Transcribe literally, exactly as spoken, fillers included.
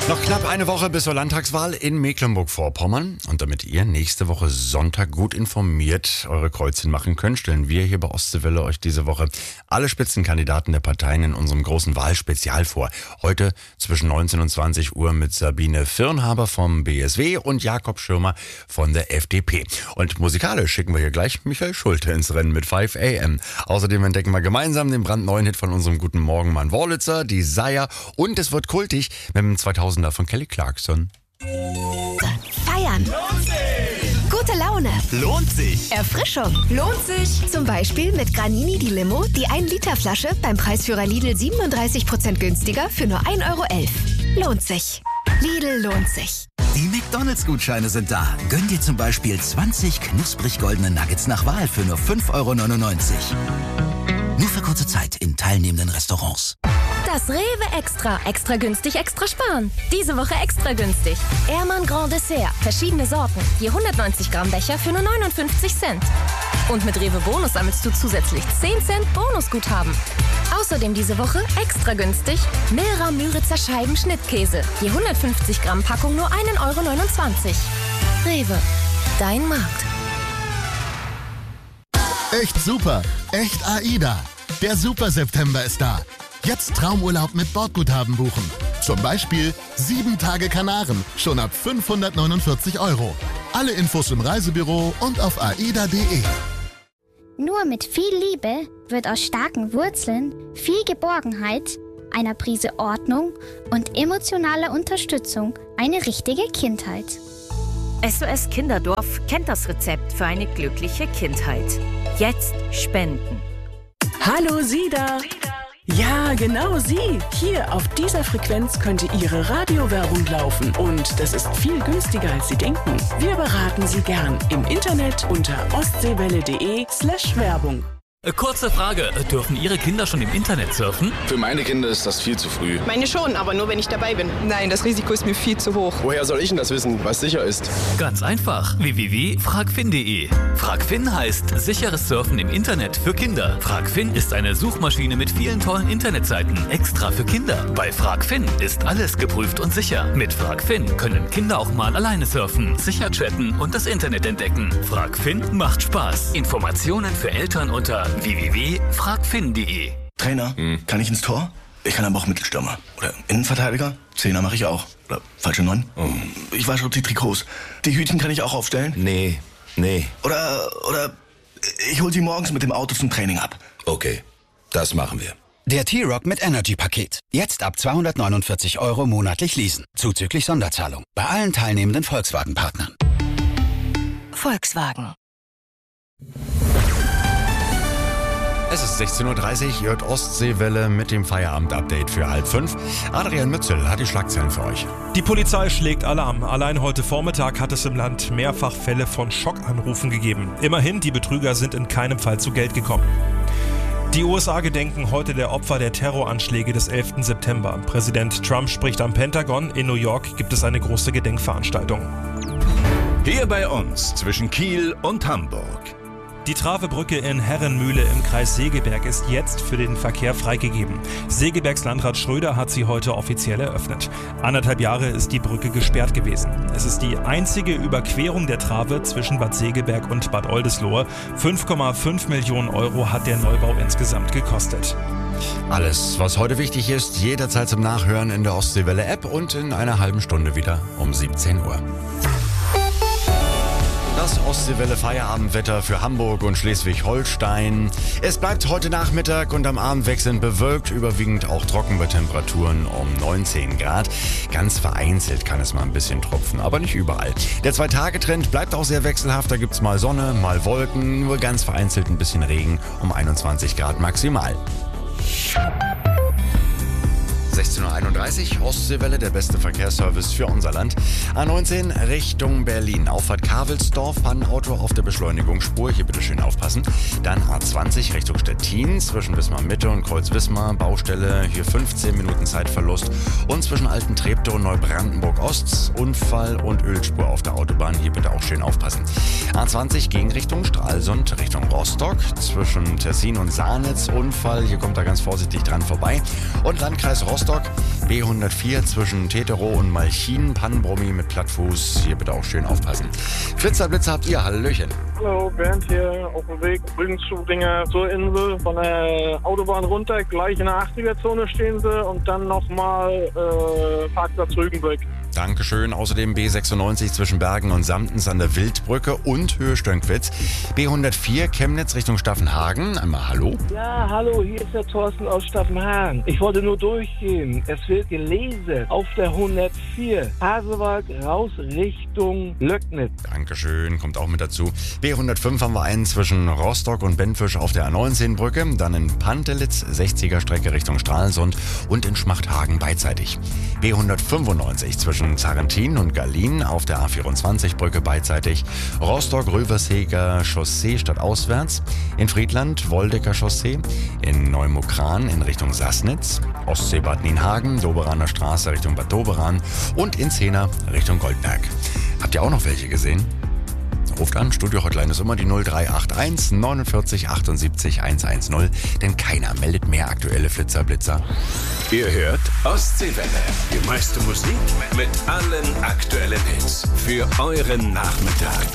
Noch knapp eine Woche bis zur Landtagswahl in Mecklenburg-Vorpommern. Und damit ihr nächste Woche Sonntag gut informiert eure Kreuzchen machen könnt, stellen wir hier bei Ostseewelle euch diese Woche alle Spitzenkandidaten der Parteien in unserem großen Wahlspezial vor. Heute zwischen neunzehn und zwanzig Uhr mit Sabine Firnhaber vom B S W und Jakob Schirmer von der F D P. Und musikalisch schicken wir hier gleich Michael Schulte ins Rennen mit five a m. Außerdem entdecken wir gemeinsam den brandneuen Hit von unserem guten Morgenmann Wurlitzer, die Seier. Und es wird kultig mit dem zweitausender von Kelly Clarkson. Feiern. Lohnt sich! Gute Laune. Lohnt sich! Erfrischung. Lohnt sich! Zum Beispiel mit Granini die Limo, die ein Liter Flasche beim Preisführer Lidl siebenunddreißig Prozent günstiger für nur ein Euro elf. Lohnt sich. Lidl lohnt sich. Die McDonalds-Gutscheine sind da. Gönn dir zum Beispiel zwanzig knusprig goldene Nuggets nach Wahl für nur fünf Euro neunundneunzig. Nur für kurze Zeit in teilnehmenden Restaurants. Das Rewe Extra. Extra günstig, extra sparen. Diese Woche extra günstig. Ehrmann Grand Dessert. Verschiedene Sorten. Je hundertneunzig Gramm Becher für nur neunundfünfzig Cent. Und mit Rewe Bonus sammelst du zusätzlich zehn Cent Bonusguthaben. Außerdem diese Woche extra günstig Milra Müritzer Scheiben Schnittkäse. Je hundertfünfzig Gramm Packung nur ein Euro neunundzwanzig. Rewe. Dein Markt. Echt super. Echt AIDA. Der Super September ist da. Jetzt Traumurlaub mit Bordguthaben buchen. Zum Beispiel sieben Tage Kanaren, schon ab fünfhundertneunundvierzig Euro. Alle Infos im Reisebüro und auf aida punkt de. Nur mit viel Liebe wird aus starken Wurzeln viel Geborgenheit, einer Prise Ordnung und emotionaler Unterstützung eine richtige Kindheit. S O S Kinderdorf kennt das Rezept für eine glückliche Kindheit. Jetzt spenden. Hallo, Sie da! Ja, genau Sie. Hier auf dieser Frequenz könnte Ihre Radiowerbung laufen. Und das ist viel günstiger, als Sie denken. Wir beraten Sie gern im Internet unter ostseewelle punkt de slash Werbung. Kurze Frage, dürfen Ihre Kinder schon im Internet surfen? Für meine Kinder ist das viel zu früh. Meine schon, aber nur wenn ich dabei bin. Nein, das Risiko ist mir viel zu hoch. Woher soll ich denn das wissen, was sicher ist? Ganz einfach, w w w punkt fragfin punkt de. Fragfin heißt sicheres Surfen im Internet für Kinder. Fragfin ist eine Suchmaschine mit vielen tollen Internetseiten, extra für Kinder. Bei Fragfin ist alles geprüft und sicher. Mit Fragfin können Kinder auch mal alleine surfen, sicher chatten und das Internet entdecken. Fragfin macht Spaß. Informationen für Eltern unter w w w punkt fragfin punkt de. Trainer, hm. kann ich ins Tor? Ich kann aber auch Mittelstürmer. Oder Innenverteidiger? Zehner mache ich auch. Oder falsche Neun? Oh. Ich wasche auch die Trikots. Die Hütchen kann ich auch aufstellen? Nee, nee. Oder, oder ich hol sie morgens mit dem Auto zum Training ab. Okay, das machen wir. Der T-Rock mit Energy-Paket. Jetzt ab zweihundertneunundvierzig Euro monatlich leasen. Zuzüglich Sonderzahlung. Bei allen teilnehmenden Volkswagen-Partnern. Volkswagen. Es ist sechzehn Uhr dreißig, ihr hört Ostseewelle mit dem Feierabend-Update für halb fünf. Adrian Mützel hat die Schlagzeilen für euch. Die Polizei schlägt Alarm. Allein heute Vormittag hat es im Land mehrfach Fälle von Schockanrufen gegeben. Immerhin, die Betrüger sind in keinem Fall zu Geld gekommen. Die U S A gedenken heute der Opfer der Terroranschläge des elften September. Präsident Trump spricht am Pentagon. In New York gibt es eine große Gedenkveranstaltung. Hier bei uns zwischen Kiel und Hamburg. Die Travebrücke in Herrenmühle im Kreis Segeberg ist jetzt für den Verkehr freigegeben. Segebergs Landrat Schröder hat sie heute offiziell eröffnet. Anderthalb Jahre ist die Brücke gesperrt gewesen. Es ist die einzige Überquerung der Trave zwischen Bad Segeberg und Bad Oldesloe. fünf Komma fünf Millionen Euro hat der Neubau insgesamt gekostet. Alles, was heute wichtig ist, jederzeit zum Nachhören in der Ostseewelle-App und in einer halben Stunde wieder um siebzehn Uhr. Das Ostseewelle-Feierabendwetter für Hamburg und Schleswig-Holstein. Es bleibt heute Nachmittag und am Abend wechselnd bewölkt, überwiegend auch trocken bei Temperaturen um neunzehn Grad. Ganz vereinzelt kann es mal ein bisschen tropfen, aber nicht überall. Der Zwei-Tage-Trend bleibt auch sehr wechselhaft, da gibt's mal Sonne, mal Wolken, nur ganz vereinzelt ein bisschen Regen um einundzwanzig Grad maximal. sechzehn Uhr einunddreißig, Ostseewelle, der beste Verkehrsservice für unser Land. A neunzehn Richtung Berlin. Auffahrt Kavelsdorf, Pannenauto auf der Beschleunigungsspur. Hier bitte schön aufpassen. Dann A zwanzig Richtung Stettin, zwischen Wismar Mitte und Kreuz-Wismar. Baustelle, hier fünfzehn Minuten Zeitverlust. Und zwischen Alten Treptow und Neubrandenburg Ost. Unfall und Ölspur auf der Autobahn. Hier bitte auch schön aufpassen. A zwanzig Gegenrichtung Stralsund Richtung Rostock. Zwischen Tessin und Sahnitz. Unfall, hier kommt er ganz vorsichtig dran vorbei. Und Landkreis Rostock Rostock. B hundertvier zwischen Teterow und Malchin, Pannenbrummi mit Plattfuß. Hier bitte auch schön aufpassen. Flitzerblitzer habt ihr, Hallöchen. Hallo, Bernd hier auf dem Weg Brünschudinger zur Insel. Von der Autobahn runter, gleich in der achtziger-Zone stehen sie und dann nochmal äh, Parkplatz Rügenbrück. Dankeschön. Außerdem B sechsundneunzig zwischen Bergen und Samtens an der Wildbrücke und Höhe Stönkwitz. B hundertvier Chemnitz Richtung Staffenhagen. Einmal Hallo. Ja, hallo, hier ist der Thorsten aus Staffenhagen. Ich wollte nur durchgehen. Es wird gelesen auf der hundertvier. Hasewalk raus Richtung Löcknitz. Dankeschön, kommt auch mit dazu. B hundertfünf haben wir einen zwischen Rostock und Benfisch auf der A neunzehn Brücke. Dann in Pantelitz, sechziger Strecke Richtung Stralsund und in Schmachthagen beidseitig. B hundertfünfundneunzig zwischen Zarrentin und Gallien auf der A vierundzwanzig Brücke beidseitig. Rostock-Röversheger Chaussee stadtauswärts. In Friedland Woldecker Chaussee. In Neumokran in Richtung Sassnitz. Ostsee-Bad Nienhagen, Doberaner Straße Richtung Bad Doberan. Und in Zehner Richtung Goldberg. Habt ihr auch noch welche gesehen? Ruft an, Studio-Hotline ist immer die null drei acht eins neunundvierzig achtundsiebzig hundertzehn, denn keiner meldet mehr aktuelle Flitzerblitzer. Ihr hört Ostseewelle. Die meiste Musik mit allen aktuellen Hits für euren Nachmittag.